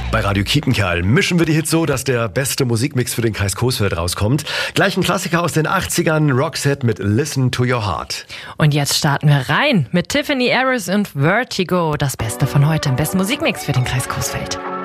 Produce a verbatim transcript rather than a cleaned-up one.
Bei Radio Kiepenkerl mischen wir die Hits so, dass der beste Musikmix für den Kreis Coesfeld rauskommt. Gleich ein Klassiker aus den achtzigern, Roxette mit Listen to Your Heart. Und jetzt starten wir rein mit Tiffany Harris und Vertigo. Das Beste von heute im besten Musikmix für den Kreis Coesfeld.